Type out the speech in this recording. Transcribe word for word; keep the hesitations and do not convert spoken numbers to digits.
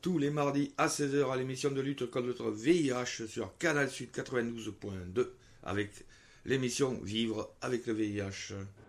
tous les mardis à seize heures à l'émission de lutte contre le V I H sur Canal Sud quatre-vingt-douze point deux avec l'émission Vivre avec le V I H.